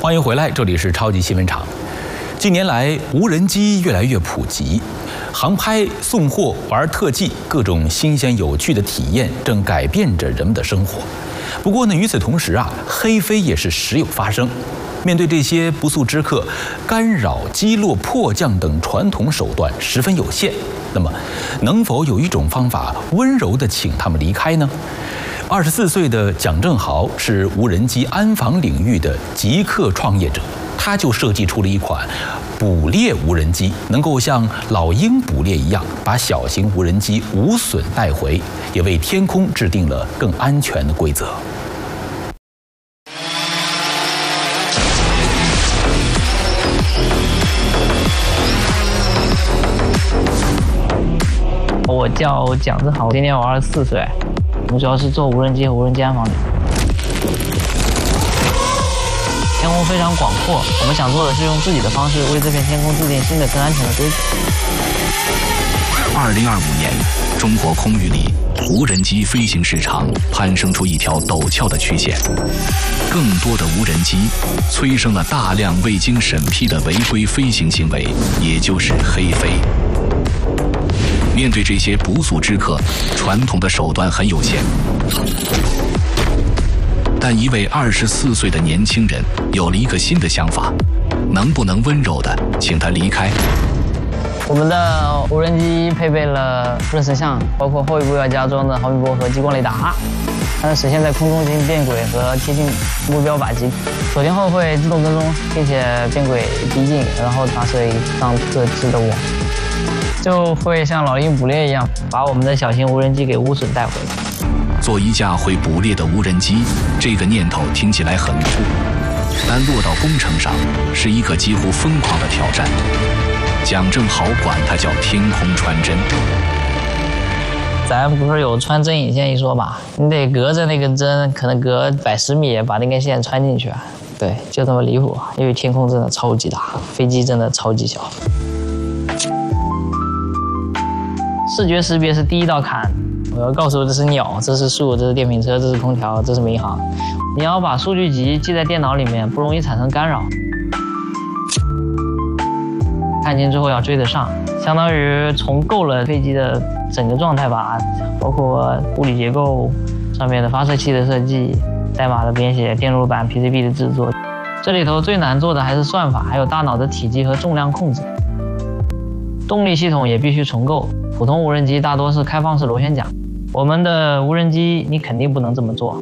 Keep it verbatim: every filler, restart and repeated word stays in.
欢迎回来，这里是超级新闻场。近年来，无人机越来越普及，航拍、送货、玩特技，各种新鲜有趣的体验正改变着人们的生活。不过呢，与此同时啊，黑飞也是时有发生。面对这些不速之客，干扰、击落、迫降等传统手段十分有限。那么，能否有一种方法温柔地请他们离开呢？二十四岁的蒋正豪是无人机安防领域的极客创业者，他就设计出了一款捕猎无人机，能够像老鹰捕猎一样，把小型无人机无损带回，也为天空制定了更安全的规则。 我叫蒋正豪，今年我二十四岁，我们主要是做无人机和无人机安防的。天空非常广阔，我们想做的是用自己的方式为这片天空制定新的更安全的规则。 二零二五年，中国空域里无人机飞行市场攀升出一条陡峭的曲线，更多的无人机催生了大量未经审批的违规飞行行为，也就是黑飞。面对这些不速之客，传统的手段很有限，但一位二十四岁的年轻人有了一个新的想法，能不能温柔地请他离开？ 我们的无人机配备了无人摄像，包括后一步要加装的毫米波和激光雷达，它能实现在空中进行变轨和贴近目标靶击。锁定后会自动跟踪，并且变轨逼近，然后发射一张特制的网。就会像老鹰捕猎一样，把我们的小型无人机给无损带回来。 做一架会捕猎的无人机，这个念头听起来很酷，但落到工程上是一个几乎疯狂的挑战。蒋正豪管它叫天空穿针。 咱不是有穿针引线一说吧？你得隔着那根针，可能隔百十米把那根线穿进去。对，就这么离谱，因为天空真的超级大，飞机真的超级小。视觉识别是第一道坎，我要告诉我这是鸟，这是树，这是电瓶车，这是空调，这是民航。你要把数据集记在电脑里面，不容易产生干扰。看清之后要追得上，相当于重构了飞机的整个状态吧，包括物理结构上面的发射器的设计、代码的编写、电路板 P C B 的制作。这里头最难做的还是算法，还有大脑的体积和重量控制。动力系统也必须重构。普通无人机大多是开放式螺旋桨，我们的无人机你肯定不能这么做。